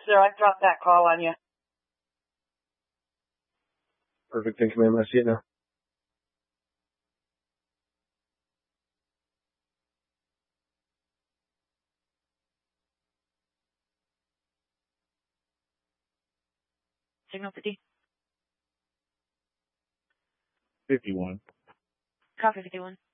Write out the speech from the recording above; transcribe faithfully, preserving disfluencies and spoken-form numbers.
sir. I've dropped that call on you. Perfect. Thank you, ma'am. I see it now. Signal fifty. fifty-one. Copy fifty-one.